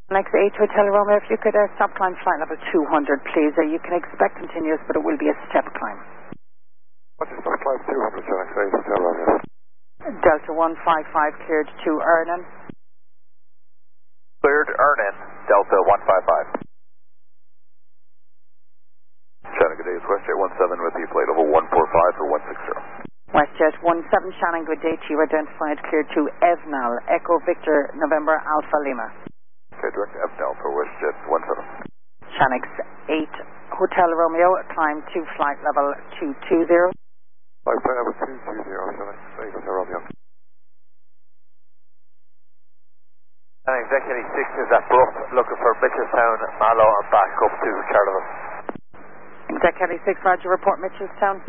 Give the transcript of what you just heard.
Next 8 Hotel Romeo, if you could stop climb flight level 200, please. You can expect continuous, but it will be a step climb. What's your stop climb 200, Next 8 Hotel Romeo? Delta 155 cleared to Ernan. Cleared Ernan, Delta 155. Shannon, good day. It's WestJet 17 with you, flight level 145 for 160. WestJet 17 Shannon, good day to you. Identified cleared to Evnal, Echo Victor, November Alpha Lima. Okay, direct Evnal for WestJet 17. Shanix 8 Hotel Romeo, climb to flight level 220. Flight level 220, Shanix 8 Hotel Romeo. And Executive 6 is at Brook, looking for Mitchelstown, Mallow, and back up to Charleville. Executive 6, Roger, report Mitchelstown.